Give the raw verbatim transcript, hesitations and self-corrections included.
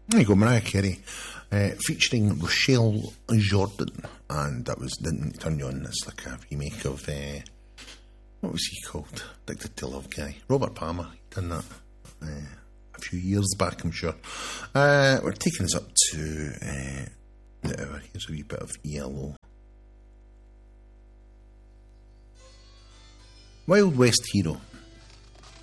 There you go, Mariah Carey, uh, featuring Rochelle Jordan, and that was Didn't Turn You On. It's like a remake of, uh, what was he called? Addicted to Love guy. Robert Palmer, he done that uh, a few years back, I'm sure. Uh, we're taking us up to uh, the hour. Here's a wee bit of E L O. Wild West Hero.